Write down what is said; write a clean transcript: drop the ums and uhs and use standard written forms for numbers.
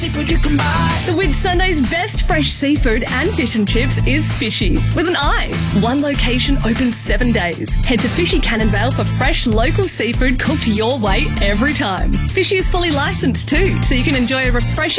Seafood you can buy. The Whitsunday's best fresh seafood and fish and chips is Fishy, with an I. One location open 7 days. Head to Fishy Cannonvale for fresh local seafood cooked your way every time. Fishy is fully licensed too, so you can enjoy a refreshing